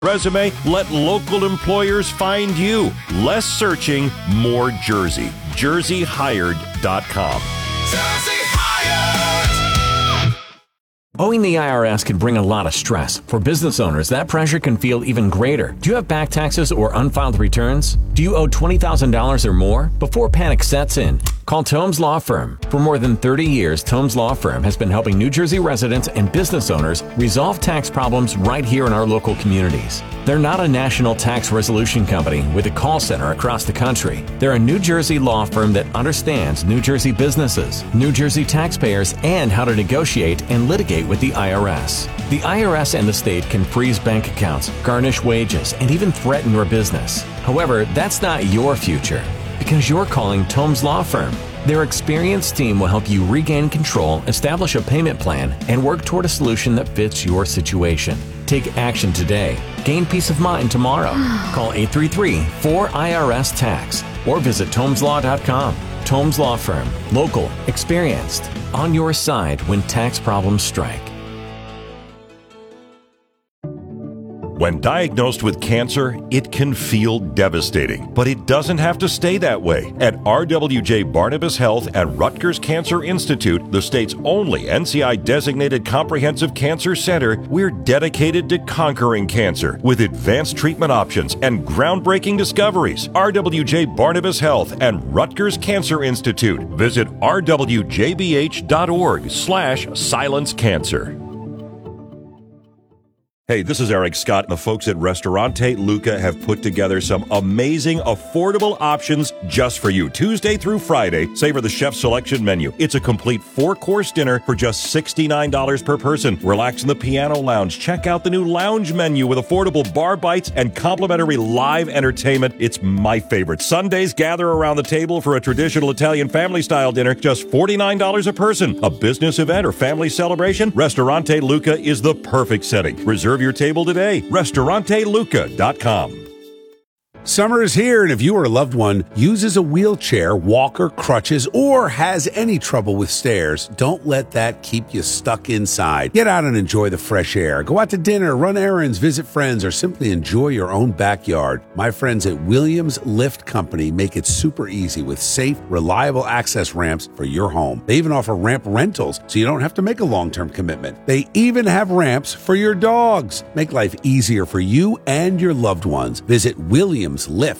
Resume, let local employers find you. Less searching, more Jersey. JerseyHired.com. Jersey Hired! Owing the IRS can bring a lot of stress. For business owners, that pressure can feel even greater. Do you have back taxes or unfiled returns? Do you owe $20,000 or more? Before panic sets in, call Tomes Law Firm. For more than 30 years, Tomes Law Firm has been helping New Jersey residents and business owners resolve tax problems right here in our local communities. They're not a national tax resolution company with a call center across the country. They're a New Jersey law firm that understands New Jersey businesses, New Jersey taxpayers, and how to negotiate and litigate with the IRS. The IRS and the state can freeze bank accounts, garnish wages, and even threaten your business. However, that's not your future, because you're calling Tomes Law Firm. Their experienced team will help you regain control, establish a payment plan, and work toward a solution that fits your situation. Take action today. Gain peace of mind tomorrow. Call 833-4IRS-TAX or visit TomesLaw.com. Tomes Law Firm. Local. Experienced. On your side when tax problems strike. When diagnosed with cancer, it can feel devastating, but it doesn't have to stay that way. At RWJ Barnabas Health at Rutgers Cancer Institute, the state's only NCI-designated comprehensive cancer center, we're dedicated to conquering cancer with advanced treatment options and groundbreaking discoveries. RWJ Barnabas Health and Rutgers Cancer Institute. Visit rwjbh.org/silencecancer. Hey, this is Eric Scott. The folks at Ristorante Luca have put together some amazing, affordable options just for you. Tuesday through Friday, savor the chef's selection menu. It's a complete 4-course dinner for just $69 per person. Relax in the piano lounge. Check out the new lounge menu with affordable bar bites and complimentary live entertainment. It's my favorite. Sundays, gather around the table for a traditional Italian family-style dinner, just $49 a person. A business event or family celebration? Ristorante Luca is the perfect setting. Reserve your table today. RestauranteLuca.com. Summer is here, and if you or a loved one uses a wheelchair, walker, crutches, or has any trouble with stairs, don't let that keep you stuck inside. Get out and enjoy the fresh air. Go out to dinner, run errands, visit friends, or simply enjoy your own backyard. My friends at Williams Lift Company make it super easy with safe, reliable access ramps for your home. They even offer ramp rentals, so you don't have to make a long-term commitment. They even have ramps for your dogs. Make life easier for you and your loved ones. Visit WilliamsLifts.com.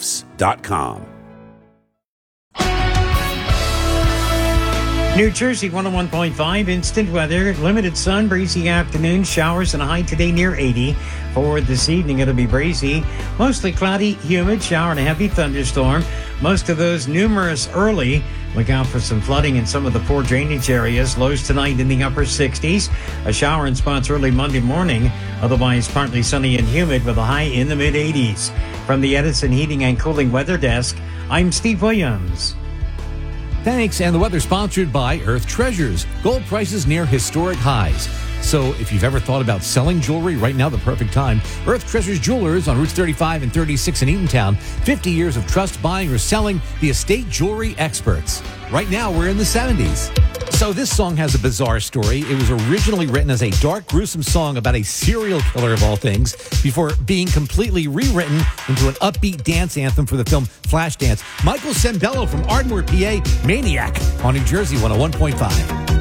New Jersey 101.5 instant weather, limited sun, breezy afternoon, showers and a high today near 80. For this evening, it'll be breezy, mostly cloudy, humid, shower and a heavy thunderstorm. Most of those numerous early. Look out for some flooding in some of the poor drainage areas. Lows tonight in the upper 60s. A shower in spots early Monday morning. Otherwise, partly sunny and humid with a high in the mid-80s. From the Edison Heating and Cooling Weather Desk, I'm Steve Williams. Thanks, and the weather sponsored by Earth Treasures. Gold prices near historic highs. So if you've ever thought about selling jewelry, right now the perfect time. Earth Treasures Jewelers on Routes 35 and 36 in Eatontown. 50 years of trust buying or selling, the estate jewelry experts. Right now we're in the 70s. So this song has a bizarre story. It was originally written as a dark, gruesome song about a serial killer of all things before being completely rewritten into an upbeat dance anthem for the film Flashdance. Michael Sembello from Ardmore, PA, Maniac on New Jersey 101.5.